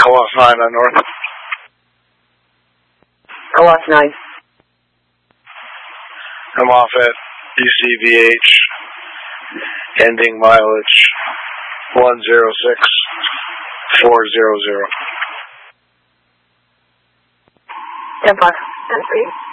Colas 9 on North. Colas 9. I'm off at UCVH, ending mileage 106,400. 10-5. 10-3.